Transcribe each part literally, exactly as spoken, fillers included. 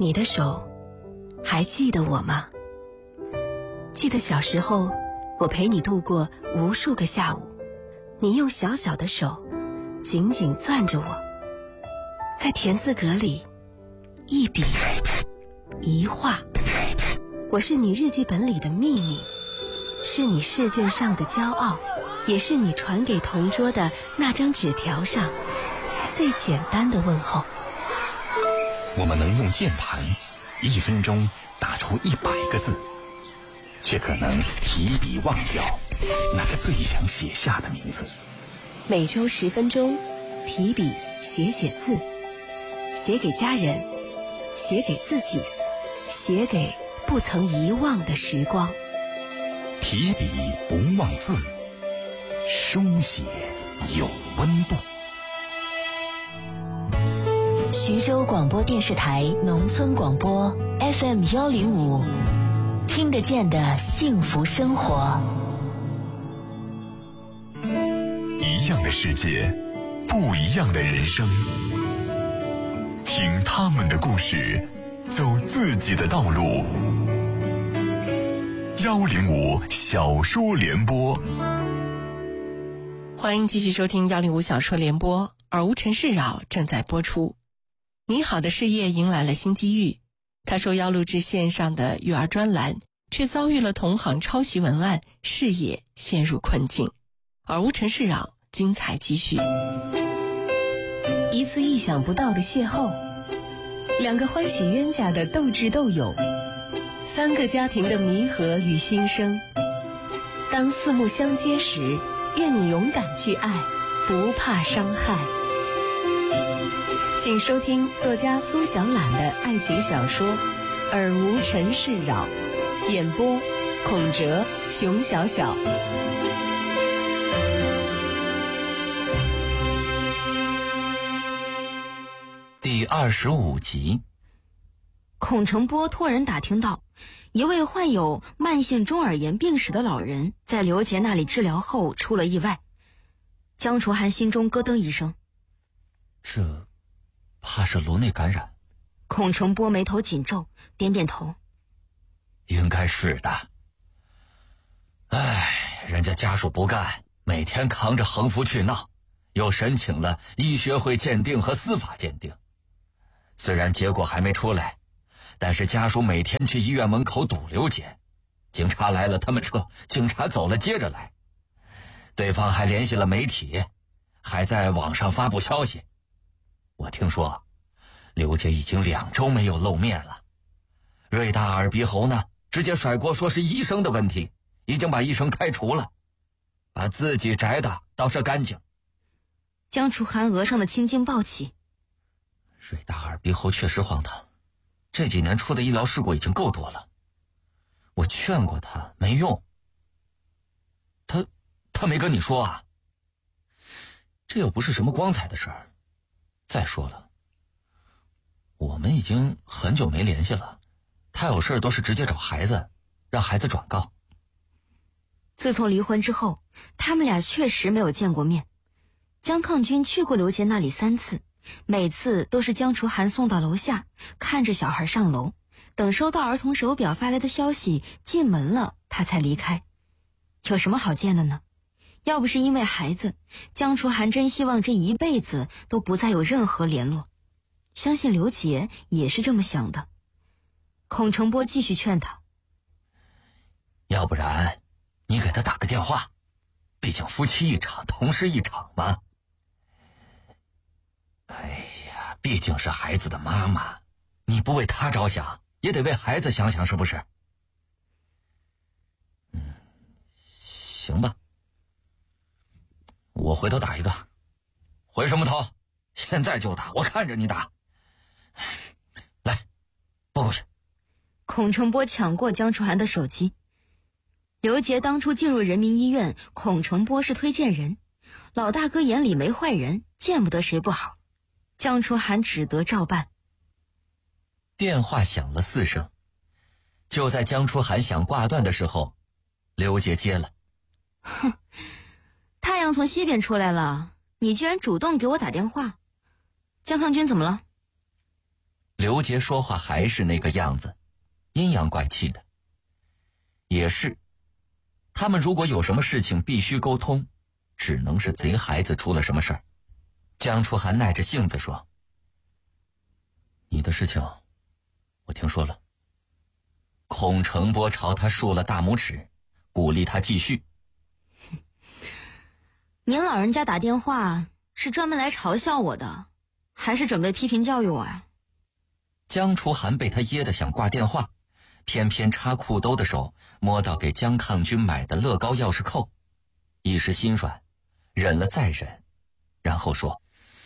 你的手还记得我吗？记得小时候，我陪你度过无数个下午，你用小小的手紧紧攥着我，在田字格里一笔一画，我是你日记本里的秘密，是你试卷上的骄傲，也是你传给同桌的那张纸条上最简单的问候。 我们能用键盘一分钟打出一百个字，却可能提笔忘掉那个最想写下的名字。 每周十分钟，提笔写写字，写给家人，写给自己，写给不曾遗忘的时光。 提笔不忘字，书写有温度。 徐州广播电视台农村广播 F M 幺零五，听得见的幸福生活。 一样的世界，不一样的人生。听他们的故事，走自己的道路。幺零五小说联播， 欢迎继续收听幺零五小说联播，而无尘世扰正在播出。你好的事业迎来了新机遇，他受邀录制线上的育儿专栏，却遭遇了同行抄袭文案，事业陷入困境。而无尘世扰精彩继续。 一次意想不到的邂逅，两个欢喜冤家的斗智斗勇，三个家庭的弥合与新生。当四目相接时，愿你勇敢去爱，不怕伤害。请收听作家苏小懒的爱情小说《尔无尘世扰》，演播孔哲、熊小小。 第二十五集。 孔成波托人打听到，一位患有慢性中耳炎病史的老人在刘杰那里治疗后出了意外。江楚涵心中咯噔一声， 这怕是颅内感染。 孔成波眉头紧皱，点点头， 应该是的。唉，人家家属不干，每天扛着横幅去闹，又申请了医学会鉴定和司法鉴定。虽然结果还没出来，但是家属每天去医院门口堵刘杰，警察来了他们撤，警察走了接着来。对方还联系了媒体，还在网上发布消息。我听说刘杰已经两周没有露面了。瑞大耳鼻喉呢，直接甩锅说是医生的问题，已经把医生开除了，把自己摘的倒是干净。 江楚涵额上的青筋暴起。 瑞大耳鼻喉确实荒唐，这几年出的医疗事故已经够多了。我劝过他没用，他他没跟你说啊？这又不是什么光彩的事儿。再说了，我们已经很久没联系了，他有事都是直接找孩子，让孩子转告。 自从离婚之后，他们俩确实没有见过面。江抗军去过刘杰那里三次，每次都是江楚涵送到楼下，看着小孩上楼，等收到儿童手表发来的消息进门了，他才离开。有什么好见的呢？要不是因为孩子，江楚涵真希望这一辈子都不再有任何联络。相信刘杰也是这么想的。孔成波继续劝他， 要不然你给他打个电话，毕竟夫妻一场，同事一场嘛。哎呀，毕竟是孩子的妈妈，你不为他着想，也得为孩子想想，是不是？嗯，行吧，我回头打一个。回什么头？现在就打，我看着你打。来，拨过去。 孔成波抢过江楚涵的手机。刘杰当初进入人民医院，孔成波是推荐人，老大哥眼里没坏人，见不得谁不好。江楚涵只得照办。 电话响了四声，就在江楚涵想挂断的时候，刘杰接了。 哼，太阳从西边出来了，你居然主动给我打电话。江抗军怎么了？ 刘杰说话还是那个样子，阴阳怪气的。也是，他们如果有什么事情必须沟通，只能是贼孩子出了什么事儿。江初寒耐着性子说：“你的事情我听说了。”孔成波朝他竖了大拇指，鼓励他继续。 您老人家打电话是专门来嘲笑我的，还是准备批评教育我啊？ 江初寒被他噎得想挂电话，偏偏插裤兜的手摸到给江抗军买的乐高钥匙扣，一时心软，忍了再忍，然后说：“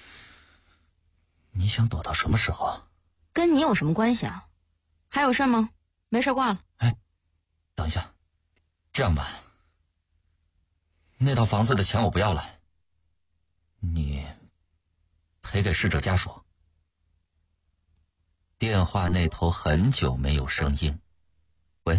你想躲到什么时候？ 跟你有什么关系啊？还有事吗？没事挂了。” 哎，等一下，这样吧，那套房子的钱我不要了，你赔给逝者家属。电话那头很久没有声音。喂，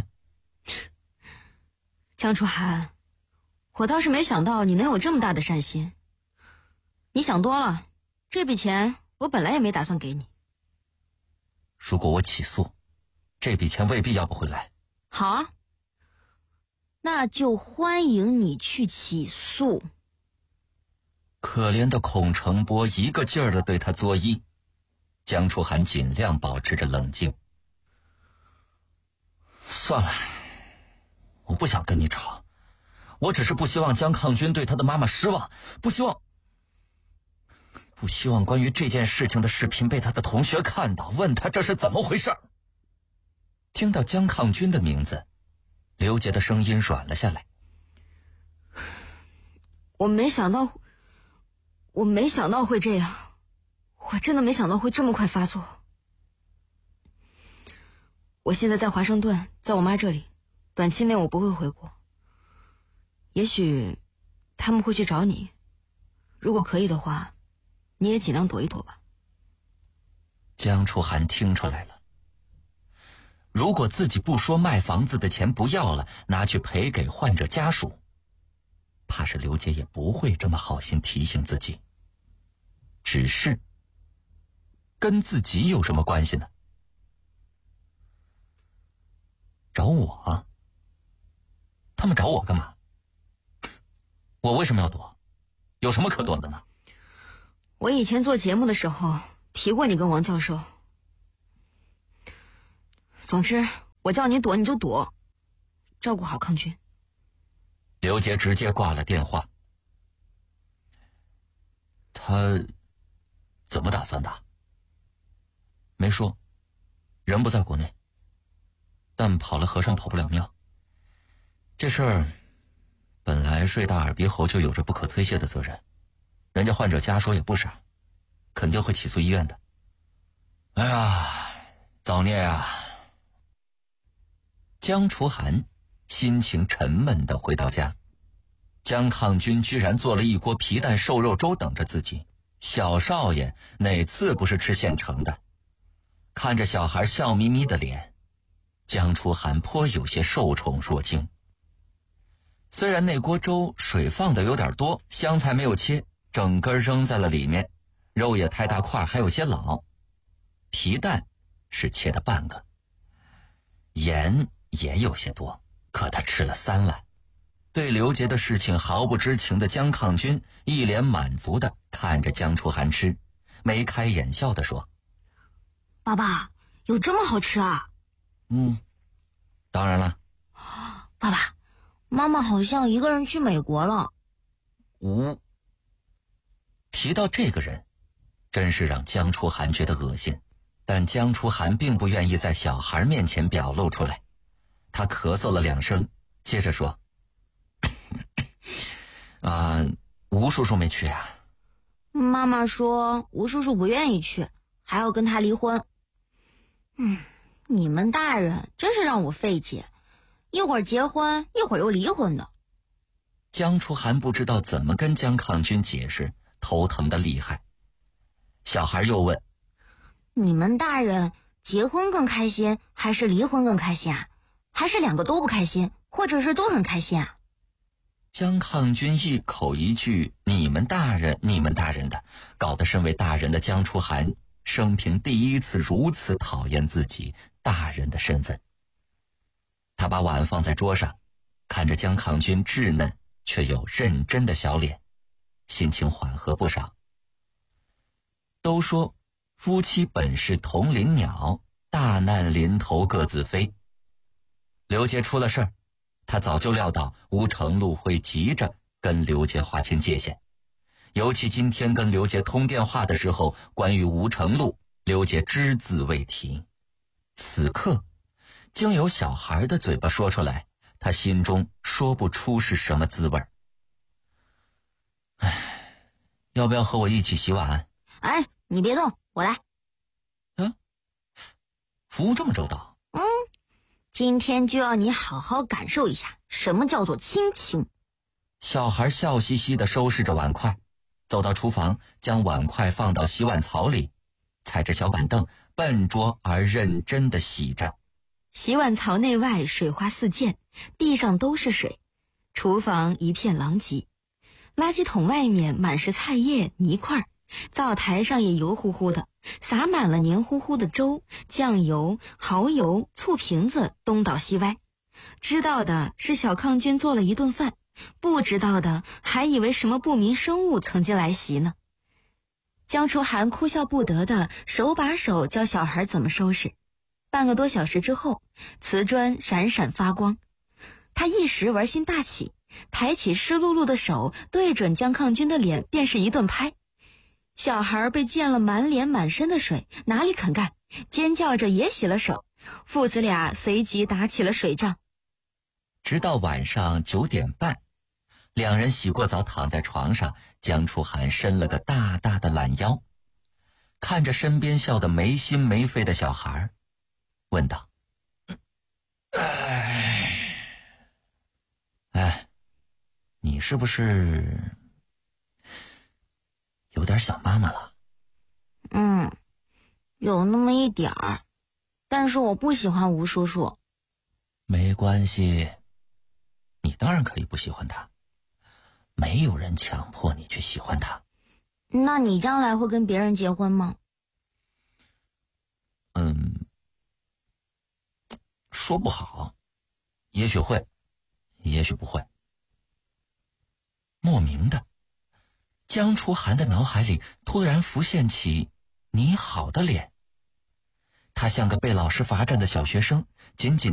江初寒，我倒是没想到你能有这么大的善心。你想多了，这笔钱我本来也没打算给你。 如果我起诉，这笔钱未必要不回来。 好啊，那就欢迎你去起诉。 可怜的孔成波一个劲儿地对他作揖，江初寒尽量保持着冷静。算了，我不想跟你吵，我只是不希望江抗军对他的妈妈失望，不希望不希望关于这件事情的视频被他的同学看到，问他这是怎么回事。听到江抗军的名字，刘杰的声音软了下来。 我没想到我没想到会这样，我真的没想到会这么快发作。我现在在华盛顿，在我妈这里，短期内我不会回国。也许他们会去找你，如果可以的话，你也尽量躲一躲吧。 江初寒听出来了，如果自己不说卖房子的钱不要了，拿去赔给患者家属，怕是刘杰也不会这么好心提醒自己。只是跟自己有什么关系呢？找我？他们找我干嘛？我为什么要躲？有什么可躲的呢？ 我以前做节目的时候提过你跟王教授。总之，我叫你躲你就躲，照顾好抗军。 刘杰直接挂了电话。他怎么打算的？没说，人不在国内，但跑了和尚跑不了庙。这事儿本来瑞大耳鼻喉就有着不可推卸的责任，人家患者家属也不傻，肯定会起诉医院的。哎呀，造孽啊！江初寒心情沉闷地回到家，江抗军居然做了一锅皮蛋瘦肉粥等着自己。小少爷哪次不是吃现成的？看着小孩笑眯眯的脸，江初寒颇有些受宠若惊。虽然那锅粥水放的有点多，香菜没有切，整根扔在了里面，肉也太大块，还有些老。皮蛋是切的半个，盐也有些多，可他吃了三碗。对刘杰的事情毫不知情的江抗军一脸满足地看着江初寒吃，眉开眼笑地说：“ 爸爸，有这么好吃啊？”“ 嗯，当然了。”“ 爸爸，妈妈好像一个人去美国了。”“ 呜。”提到这个人，真是让江初寒觉得恶心，但江初寒并不愿意在小孩面前表露出来。他咳嗽了两声，接着说：“啊，吴叔叔没去啊？”“ 妈妈说吴叔叔不愿意去，还要跟他离婚。”“嗯，你们大人真是让我费解，一会儿结婚，一会儿又离婚的。” 江初寒不知道怎么跟江抗军解释，头疼的厉害。小孩又问：“ 你们大人结婚更开心，还是离婚更开心啊？还是两个都不开心，或者是都很开心啊？” 江抗军一口一句“你们大人，你们大人”的，搞得身为大人的江初寒生平第一次如此讨厌自己大人的身份。他把碗放在桌上，看着江抗军稚嫩却又认真的小脸，心情缓和不少。都说夫妻本是同林鸟，大难临头各自飞。刘杰出了事儿，他早就料到吴承禄会急着跟刘杰划清界限，尤其今天跟刘杰通电话的时候，关于吴承禄，刘杰只字未提。此刻经由小孩的嘴巴说出来，他心中说不出是什么滋味。唉，要不要和我一起洗碗？ 哎，你别动，我来。 啊，服务这么周到。 嗯，今天就要你好好感受一下什么叫做亲情。 小孩笑嘻嘻地收拾着碗筷，走到厨房，将碗筷放到洗碗槽里，踩着小板凳，笨拙而认真地洗着。 洗碗槽内外水花四溅，地上都是水，厨房一片狼藉。垃圾桶外面满是菜叶泥块，灶台上也油乎乎的，洒满了黏糊糊的粥、酱油、蚝油、醋瓶子东倒西歪。知道的是小抗军做了一顿饭，不知道的还以为什么不明生物曾经来袭呢。江楚涵哭笑不得的手把手教小孩怎么收拾。半个多小时之后，瓷砖闪闪发光，他一时玩心大起，抬起湿漉漉的手对准江抗军的脸便是一顿拍。小孩被溅了满脸满身的水，哪里肯干，尖叫着也洗了手，父子俩随即打起了水仗。 直到晚上九点半，两人洗过澡躺在床上，江楚涵伸了个大大的懒腰，看着身边笑得没心没肺的小孩，问道：哎，哎，你是不是有点想妈妈了？ 嗯，有那么一点儿，但是我不喜欢吴叔叔。 没关系，你当然可以不喜欢他，没有人强迫你去喜欢他。 那你将来会跟别人结婚吗？ 嗯，说不好，也许会，也许不会。莫名的，江楚涵的脑海里突然浮现起你好的脸，他像个被老师罚站的小学生，紧紧